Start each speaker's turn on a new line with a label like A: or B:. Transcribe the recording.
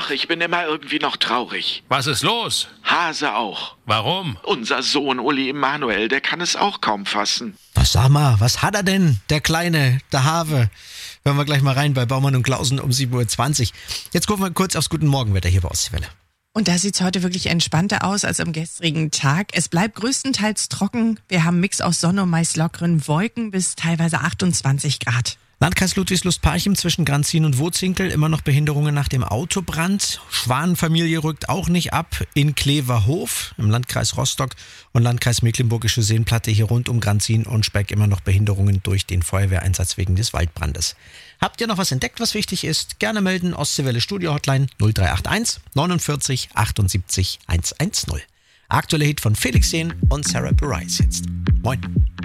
A: Ach, ich bin immer irgendwie noch traurig.
B: Was ist los?
A: Hase auch.
B: Warum?
A: Unser Sohn Uli Emanuel, der kann es auch kaum fassen.
C: Was sag mal, was hat er denn, der Kleine, der Have? Hören wir gleich mal rein bei Baumann und Klausen um 7.20 Uhr. Jetzt gucken wir kurz aufs Guten Morgenwetter hier bei Ostseewelle.
D: Und da sieht's heute wirklich entspannter aus als am gestrigen Tag. Es bleibt größtenteils trocken. Wir haben einen Mix aus Sonne und meist lockeren Wolken bis teilweise 28 Grad.
C: Landkreis Ludwigslust-Parchim zwischen Granzin und Wotzinkel, immer noch Behinderungen nach dem Autobrand. Schwanenfamilie rückt auch nicht ab in Kleverhof im Landkreis Rostock und Landkreis Mecklenburgische Seenplatte hier rund um Granzin und Speck immer noch Behinderungen durch den Feuerwehreinsatz wegen des Waldbrandes. Habt ihr noch was entdeckt, was wichtig ist? Gerne melden, Ostseewelle Studio Hotline 0381 49 78 110. Aktuelle Hit von Felix Jähn und Sarah Bareilles jetzt. Moin.